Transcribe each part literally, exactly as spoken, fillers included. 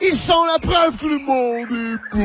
Ils sont la preuve que le monde est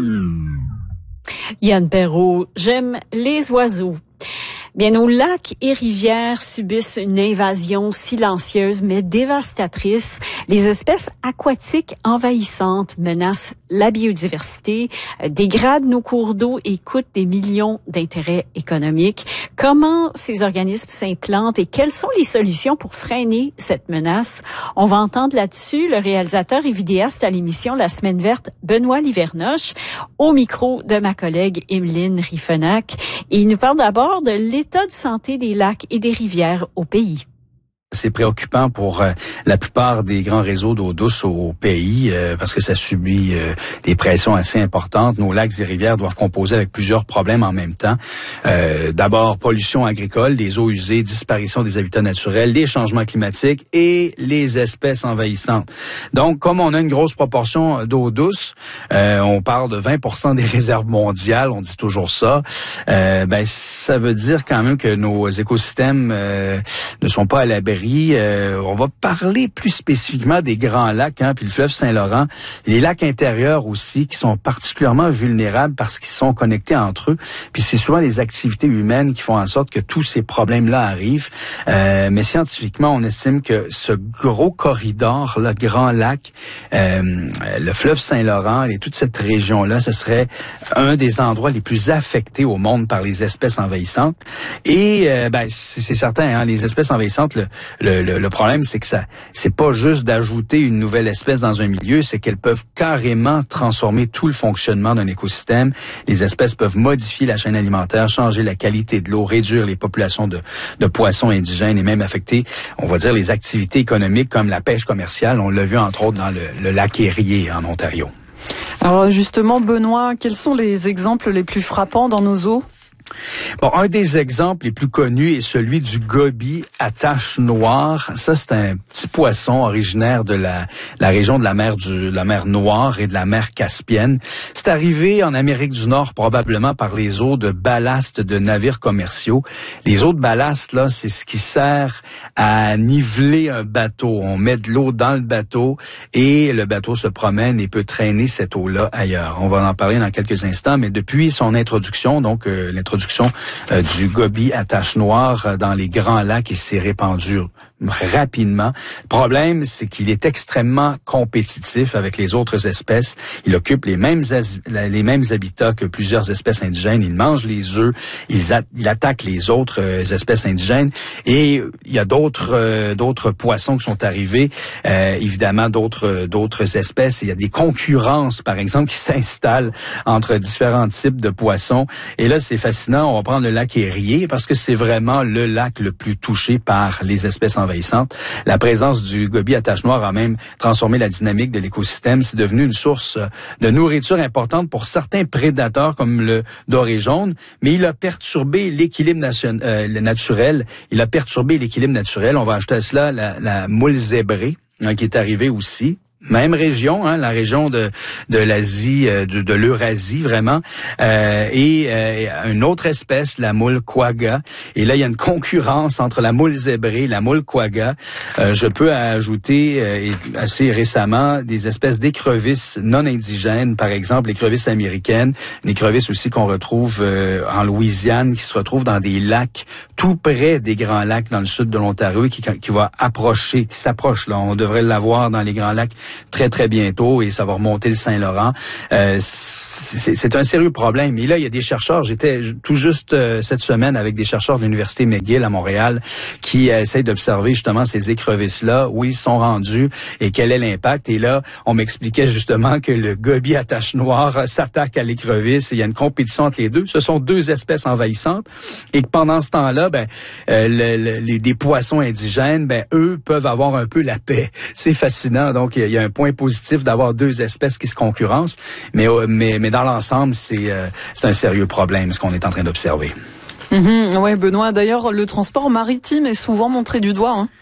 beau. Yann Perrault, j'aime les oiseaux. Bien, nos lacs et rivières subissent une invasion silencieuse mais dévastatrice. Les espèces aquatiques envahissantes menacent la biodiversité, dégradent nos cours d'eau et coûtent des millions d'intérêts économiques. Comment ces organismes s'implantent et quelles sont les solutions pour freiner cette menace? On va entendre là-dessus le réalisateur et vidéaste à l'émission La Semaine verte, Benoît Livernoche, au micro de ma collègue Emeline Riffenac. Et il nous parle d'abord de l'état de santé des lacs et des rivières au pays. C'est préoccupant pour euh, la plupart des grands réseaux d'eau douce au, au pays euh, parce que ça subit euh, des pressions assez importantes. Nos lacs et rivières doivent composer avec plusieurs problèmes en même temps. Euh, d'abord, pollution agricole, les eaux usées, disparition des habitats naturels, les changements climatiques et les espèces envahissantes. Donc, comme on a une grosse proportion d'eau douce, euh, on parle de vingt pour cent des réserves mondiales, on dit toujours ça, euh, ben ça veut dire quand même que nos écosystèmes euh, ne sont pas à l'abri. Euh, on va parler plus spécifiquement des grands lacs, hein, puis le fleuve Saint-Laurent. Les lacs intérieurs aussi, qui sont particulièrement vulnérables parce qu'ils sont connectés entre eux. Puis c'est souvent les activités humaines qui font en sorte que tous ces problèmes-là arrivent. Euh, mais scientifiquement, on estime que ce gros corridor, le grand lac, euh, le fleuve Saint-Laurent et toute cette région-là, ce serait un des endroits les plus affectés au monde par les espèces envahissantes. Et euh, ben, c'est, c'est certain, hein, les espèces envahissantes, le, Le, le, le problème, c'est que ça, c'est pas juste d'ajouter une nouvelle espèce dans un milieu, c'est qu'elles peuvent carrément transformer tout le fonctionnement d'un écosystème. Les espèces peuvent modifier la chaîne alimentaire, changer la qualité de l'eau, réduire les populations de, de poissons indigènes et même affecter, on va dire, les activités économiques comme la pêche commerciale. On l'a vu entre autres dans le, le lac Erie en Ontario. Alors justement, Benoît, quels sont les exemples les plus frappants dans nos eaux? Bon, un des exemples les plus connus est celui du goby à taches noires. Ça, c'est un petit poisson originaire de la, la région de la mer du, la mer Noire et de la mer Caspienne. C'est arrivé en Amérique du Nord probablement par les eaux de ballast de navires commerciaux. Les eaux de ballast, là, c'est ce qui sert à niveler un bateau. On met de l'eau dans le bateau et le bateau se promène et peut traîner cette eau-là ailleurs. On va en parler dans quelques instants, mais depuis son introduction, donc euh, l'introduction Euh, du goby à taches noires euh, dans les grands lacs, il s'est répandu rapidement. Le problème, c'est qu'il est extrêmement compétitif avec les autres espèces. Il occupe les mêmes as- les mêmes habitats que plusieurs espèces indigènes. Il mange les œufs, il, a- il attaque les autres euh, espèces indigènes. Et il y a d'autres euh, d'autres poissons qui sont arrivés, euh, évidemment d'autres d'autres espèces. Il y a des concurrences, par exemple, qui s'installent entre différents types de poissons. Et là, c'est fascinant. On va prendre le lac Erie parce que c'est vraiment le lac le plus touché par les espèces envahissantes. La présence du goby à taches noires a même transformé la dynamique de l'écosystème. C'est devenu une source de nourriture importante pour certains prédateurs comme le doré jaune, mais il a perturbé l'équilibre nation, euh, naturel. Il a perturbé l'équilibre naturel. On va ajouter à cela la, la moule zébrée, hein, qui est arrivée aussi. Même région, hein, la région de de l'Asie, euh, de, de l'Eurasie vraiment, euh, et euh, une autre espèce, la moule quagga. Et là, il y a une concurrence entre la moule zébrée et la moule quagga. Euh, je peux ajouter euh, assez récemment des espèces d'écrevisses non indigènes, par exemple l'écrevisse américaine, une écrevisse aussi qu'on retrouve euh, en Louisiane, qui se retrouve dans des lacs tout près des grands lacs dans le sud de l'Ontario, qui qui va approcher, qui s'approche là. On devrait l'avoir dans les grands lacs très, très bientôt et ça va remonter le Saint-Laurent. Euh, c'est, c'est un sérieux problème. Et là, il y a des chercheurs, j'étais tout juste euh, cette semaine avec des chercheurs de l'Université McGill à Montréal qui euh, essayent d'observer justement ces écrevisses-là, où ils sont rendus et quel est l'impact. Et là, on m'expliquait justement que le goby à taches noires s'attaque à l'écrevisse et il y a une compétition entre les deux. Ce sont deux espèces envahissantes et que pendant ce temps-là, ben, euh, le, le, les, des poissons indigènes, ben, eux peuvent avoir un peu la paix. C'est fascinant. Donc, il y a un point positif d'avoir deux espèces qui se concurrencent, mais mais mais dans l'ensemble, c'est euh, c'est un sérieux problème ce qu'on est en train d'observer. Mmh, ouais, Benoît. D'ailleurs, le transport maritime est souvent montré du doigt, hein.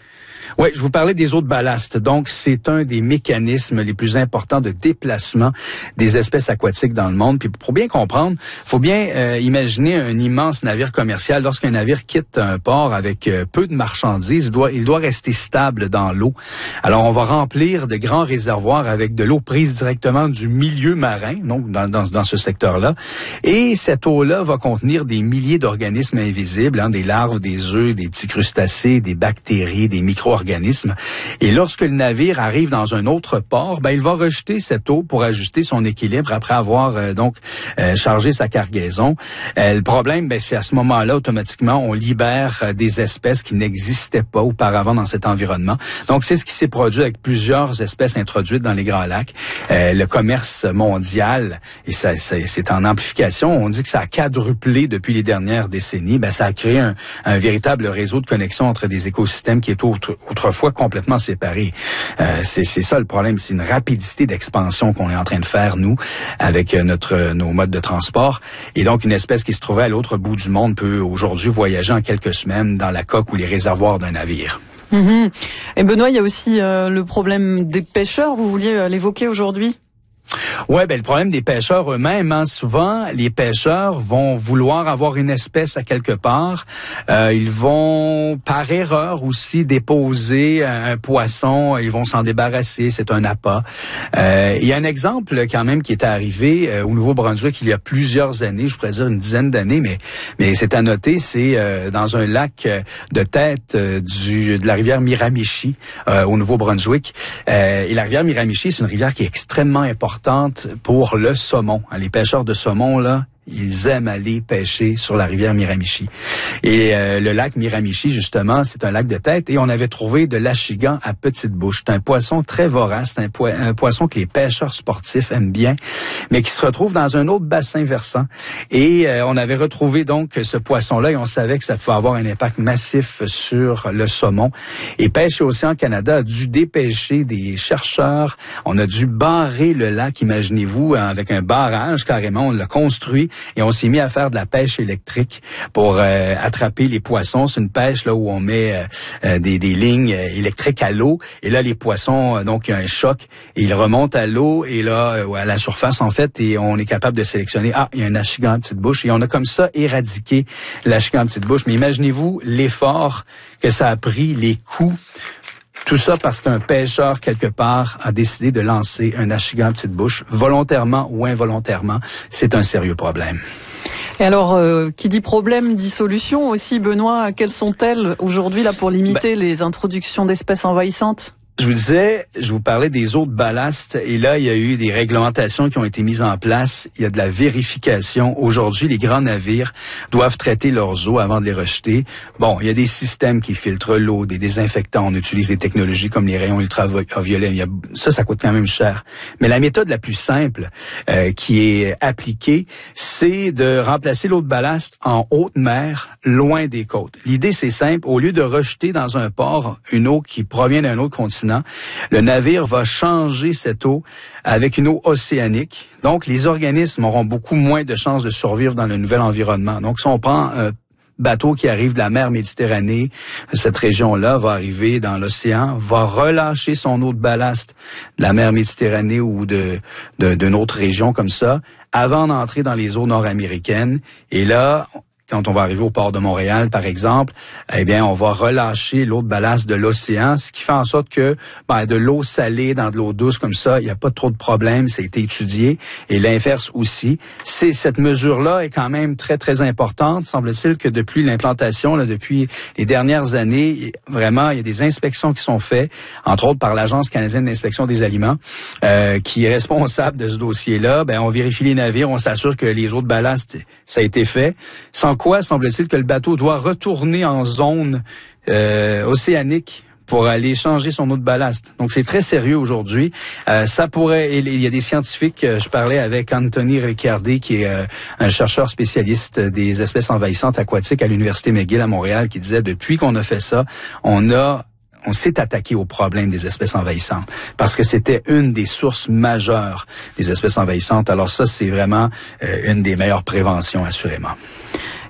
Oui, je vous parlais des eaux de ballast. Donc, c'est un des mécanismes les plus importants de déplacement des espèces aquatiques dans le monde. Puis pour bien comprendre, faut bien euh, imaginer un immense navire commercial. Lorsqu'un navire quitte un port avec euh, peu de marchandises, il doit, il doit rester stable dans l'eau. Alors, on va remplir de grands réservoirs avec de l'eau prise directement du milieu marin, donc dans, dans, dans ce secteur-là. Et cette eau-là va contenir des milliers d'organismes invisibles, hein, des larves, des œufs, des petits crustacés, des bactéries, des micro-organismes. Et lorsque le navire arrive dans un autre port, ben il va rejeter cette eau pour ajuster son équilibre après avoir euh, donc euh, chargé sa cargaison. Euh, le problème, ben c'est à ce moment-là automatiquement on libère euh, des espèces qui n'existaient pas auparavant dans cet environnement. Donc c'est ce qui s'est produit avec plusieurs espèces introduites dans les Grands Lacs. Euh, le commerce mondial, et ça, ça c'est en amplification. On dit que ça a quadruplé depuis les dernières décennies. Ben ça a créé un, un véritable réseau de connexion entre des écosystèmes qui étaient autre, autrefois complètement séparés. Euh, c'est, c'est ça le problème, c'est une rapidité d'expansion qu'on est en train de faire, nous, avec notre nos modes de transport. Et donc, une espèce qui se trouvait à l'autre bout du monde peut aujourd'hui voyager en quelques semaines dans la coque ou les réservoirs d'un navire. Mmh. Et Benoît, il y a aussi euh, le problème des pêcheurs, vous vouliez euh, l'évoquer aujourd'hui? Ouais, ben le problème des pêcheurs eux-mêmes, hein, souvent les pêcheurs vont vouloir avoir une espèce à quelque part. Euh, ils vont par erreur aussi déposer un, un poisson, ils vont s'en débarrasser, c'est un appât. Euh, il y a un exemple quand même qui est arrivé euh, au Nouveau-Brunswick il y a plusieurs années, je pourrais dire une dizaine d'années, mais mais c'est à noter, c'est euh, dans un lac de tête euh, du de la rivière Miramichi euh, au Nouveau-Brunswick. Euh, et la rivière Miramichi, c'est une rivière qui est extrêmement importante pour le saumon. Les pêcheurs de saumon, là, ils aiment aller pêcher sur la rivière Miramichi. Et euh, le lac Miramichi, justement, c'est un lac de tête. Et on avait trouvé de l'achigan à petite bouche. C'est un poisson très vorace. C'est un, po- un poisson que les pêcheurs sportifs aiment bien, mais qui se retrouve dans un autre bassin versant. Et euh, on avait retrouvé donc ce poisson-là et on savait que ça pouvait avoir un impact massif sur le saumon. Et Pêche et Océan Canada a dû dépêcher des chercheurs. On a dû barrer le lac, imaginez-vous, avec un barrage carrément. On l'a construit. Et on s'est mis à faire de la pêche électrique pour euh, attraper les poissons. C'est une pêche là où on met euh, euh, des, des lignes euh, électriques à l'eau. Et là, les poissons, euh, donc il y a un choc. Et ils remontent à l'eau et là, euh, à la surface en fait. Et on est capable de sélectionner, ah, il y a un achigan à petite bouche. Et on a comme ça éradiqué l'achigan à petite bouche. Mais imaginez-vous l'effort que ça a pris, les coûts. Tout ça parce qu'un pêcheur, quelque part, a décidé de lancer un achigan à petite bouche, volontairement ou involontairement. C'est un sérieux problème. Et alors, euh, qui dit problème, dit solution aussi, Benoît. Quelles sont-elles aujourd'hui là pour limiter ben, les introductions d'espèces envahissantes? Je vous disais, je vous parlais des eaux de ballast et là, il y a eu des réglementations qui ont été mises en place. Il y a de la vérification. Aujourd'hui, les grands navires doivent traiter leurs eaux avant de les rejeter. Bon, il y a des systèmes qui filtrent l'eau, des désinfectants. On utilise des technologies comme les rayons ultraviolets. Il y a, ça, ça coûte quand même cher. Mais la méthode la plus simple euh, qui est appliquée, c'est de remplacer l'eau de ballast en haute mer, loin des côtes. L'idée, c'est simple. Au lieu de rejeter dans un port une eau qui provient d'un autre continent, le navire va changer cette eau avec une eau océanique. Donc, les organismes auront beaucoup moins de chances de survivre dans le nouvel environnement. Donc, si on prend un bateau qui arrive de la mer Méditerranée, cette région-là va arriver dans l'océan, va relâcher son eau de ballast de la mer Méditerranée ou de, de, d'une autre région comme ça, avant d'entrer dans les eaux nord-américaines. Et là, quand on va arriver au port de Montréal, par exemple, eh bien, on va relâcher l'eau de ballast de l'océan, ce qui fait en sorte que ben, de l'eau salée dans de l'eau douce comme ça, il n'y a pas trop de problème, ça a été étudié, et l'inverse aussi. C'est, cette mesure-là est quand même très, très importante. Semble-t-il que depuis l'implantation, là, depuis les dernières années, vraiment, il y a des inspections qui sont faites, entre autres par l'Agence canadienne d'inspection des aliments, euh, qui est responsable de ce dossier-là. Ben, on vérifie les navires, on s'assure que les eaux de ballast, ça a été fait. Sans quoi, semble-t-il que le bateau doit retourner en zone euh, océanique pour aller changer son eau de ballast. Donc, c'est très sérieux aujourd'hui. Euh, ça pourrait... Il y a des scientifiques, je parlais avec Anthony Ricciardi, qui est euh, un chercheur spécialiste des espèces envahissantes aquatiques à l'Université McGill à Montréal, qui disait, depuis qu'on a fait ça, on a... on s'est attaqué au problème des espèces envahissantes parce que c'était une des sources majeures des espèces envahissantes. Alors ça, c'est vraiment euh, une des meilleures préventions, assurément.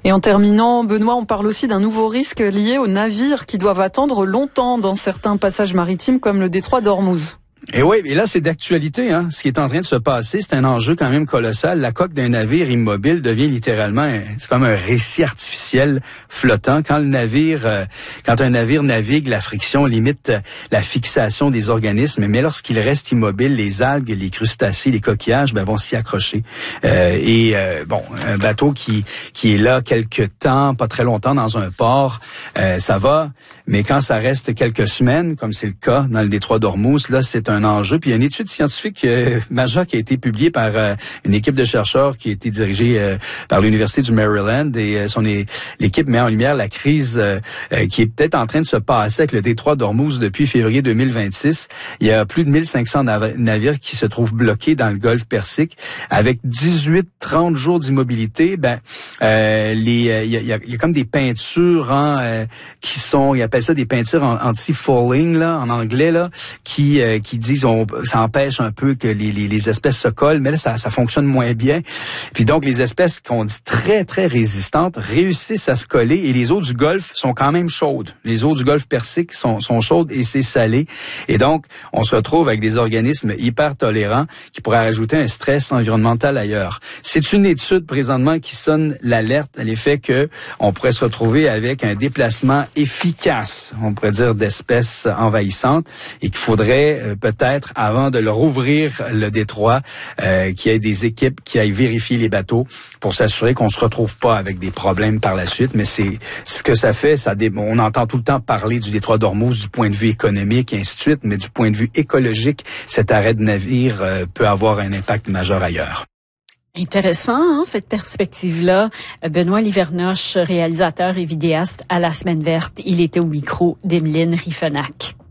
Et en terminant, Benoît, on parle aussi d'un nouveau risque lié aux navires qui doivent attendre longtemps dans certains passages maritimes comme le détroit d'Ormuz. Et oui, et là, c'est d'actualité, hein. Ce qui est en train de se passer, c'est un enjeu quand même colossal. La coque d'un navire immobile devient littéralement, c'est comme un récit artificiel flottant. Quand le navire, euh, quand un navire navigue, la friction limite la fixation des organismes, mais lorsqu'il reste immobile, les algues, les crustacés, les coquillages, ben, vont s'y accrocher. Euh, et euh, bon, un bateau qui qui est là quelque temps, pas très longtemps dans un port, euh, ça va. Mais quand ça reste quelques semaines, comme c'est le cas dans le détroit d'Ormuz, là, c'est un enjeu. Puis il y a une étude scientifique euh, majeure qui a été publiée par euh, une équipe de chercheurs qui a été dirigée euh, par l'Université du Maryland. Et euh, son é- l'équipe met en lumière la crise euh, euh, qui est peut-être en train de se passer avec le détroit d'Ormuz depuis février deux mille vingt-six. Il y a plus de mille cinq cents nav- navires qui se trouvent bloqués dans le golfe Persique avec dix-huit à trente jours d'immobilité. Ben, euh, les, euh, il, y a, il y a, il y a comme des peintures hein, euh, qui sont, ils appellent ça des peintures en, anti-fouling là, en anglais là, qui euh, qui disent on, ça empêche un peu que les, les, les espèces se collent, mais là ça, ça fonctionne moins bien. Puis donc les espèces qu'on dit très très résistantes réussissent à se coller et les eaux du Golfe sont quand même chaudes. Les eaux du Golfe Persique sont, sont chaudes et c'est salé. Et donc on se retrouve avec des organismes hyper tolérants qui pourraient rajouter un stress environnemental ailleurs. C'est une étude présentement qui sonne l'alerte à l'effet que on pourrait se retrouver avec un déplacement efficace, on pourrait dire, d'espèces envahissantes et qu'il faudrait euh, peut-être, avant de leur ouvrir le détroit, euh, qu'il y ait des équipes qui aillent vérifier les bateaux pour s'assurer qu'on se retrouve pas avec des problèmes par la suite. Mais c'est ce que ça fait, ça dé... on entend tout le temps parler du détroit d'Ormuz du point de vue économique et ainsi de suite, mais du point de vue écologique, cet arrêt de navire euh, peut avoir un impact majeur ailleurs. Intéressant, hein, cette perspective-là. Benoît Livernoche, réalisateur et vidéaste à La Semaine verte, il était au micro d'Emeline Riffenac.